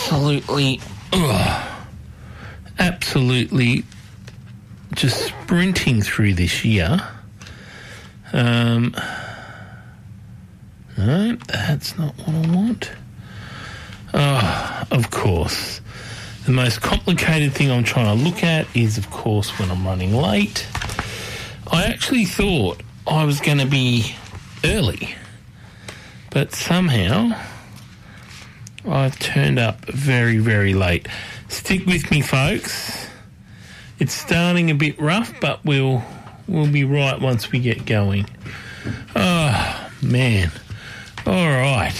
absolutely just sprinting through this year. No, that's not what I want. Of course. The most complicated thing I'm trying to look at is, of course, when I'm running late. I actually thought I was going to be early, but somehow I've turned up very, very late. Stick with me, folks. It's starting a bit rough, but we'll be right once we get going. Oh, man. All right.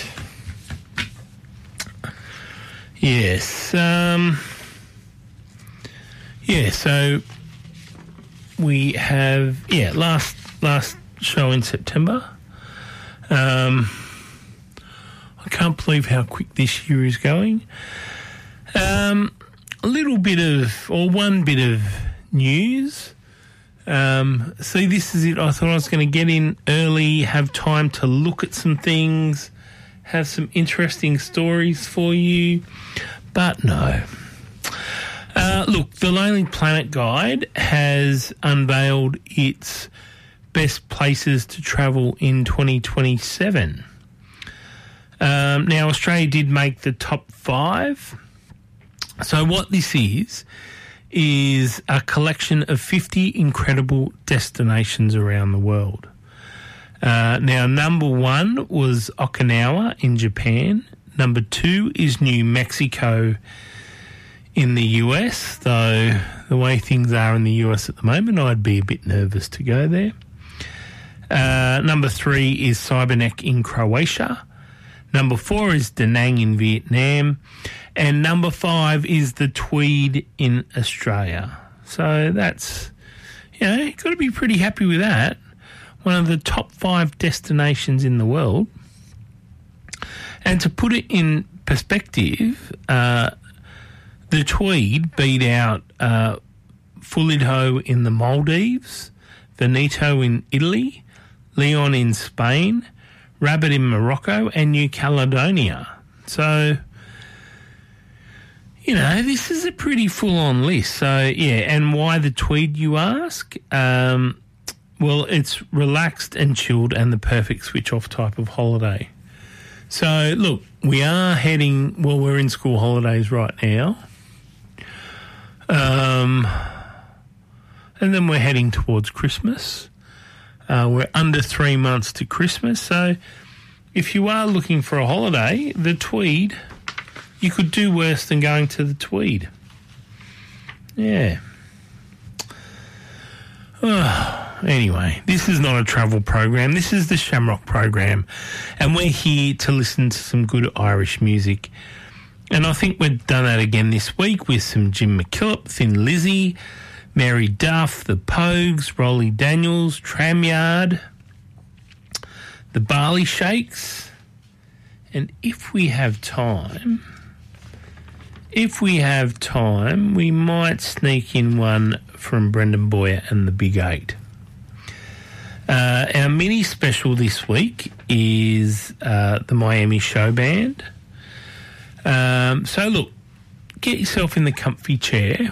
Yes. So we have last show in September. I can't believe how quick this year is going. One bit of news. See, this is it. I thought I was going to get in early, have time to look at some things, have some interesting stories for you, but no. Look, the Lonely Planet Guide has unveiled its best places to travel in 2027. Now, Australia did make the top 5. So what this is a collection of 50 incredible destinations around the world. Now, number 1 was Okinawa in Japan. Number 2 is New Mexico in the US, though the way things are in the US at the moment, I'd be a bit nervous to go there. Number 3 is Sibirsk in Croatia. Number 4 is Da Nang in Vietnam. And number 5 is the Tweed in Australia. So that's, got to be pretty happy with that. One of the top 5 destinations in the world. And to put it in perspective, the Tweed beat out Fulidho in the Maldives, Veneto in Italy, Leon in Spain, Rabat in Morocco, and New Caledonia. So, this is a pretty full-on list. So, and why the Tweed, you ask? Well, it's relaxed and chilled and the perfect switch-off type of holiday. So, look, we're in school holidays right now. And then we're heading towards Christmas. We're under 3 months to Christmas. So if you are looking for a holiday, the Tweed, you could do worse than going to the Tweed. Yeah. Anyway, this is not a travel program. This is the Shamrock program. And we're here to listen to some good Irish music. And I think we've done that again this week with some Jim McKillop, Thin Lizzy, Mary Duff, The Pogues, Rolly Daniels, Tramyard, The Barley Shakes. And if we have time, we might sneak in one from Brendan Boyer and the Big Eight. Our mini special this week is the Miami Show Band. So look, get yourself in the comfy chair.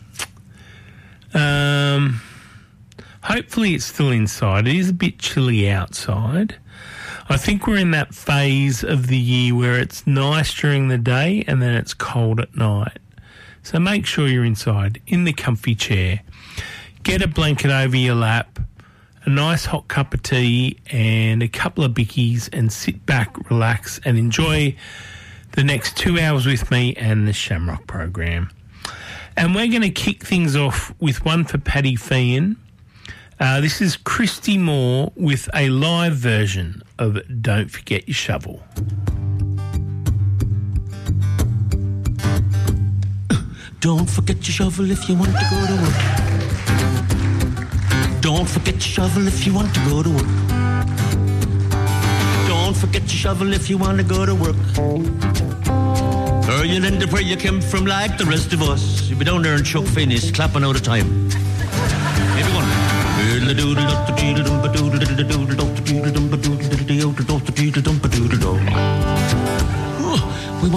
Hopefully it's still inside. It is a bit chilly outside. I think we're in that phase of the year where it's nice during the day and then it's cold at night. So make sure you're inside, in the comfy chair. Get a blanket over your lap, a nice hot cup of tea and a couple of bickies, and sit back, relax and enjoy the next 2 hours with me and the Shamrock program. And we're going to kick things off with one for Paddy Feehan. This is Christy Moore with a live version of Don't Forget Your Shovel. Don't forget your shovel if you want to go to work. Don't forget your shovel if you want to go to work. Don't forget your shovel if you want to go to work. Or you'll end up where you came from like the rest of us. You'll be down there in Chuck Finney's clapping out of time. Everyone.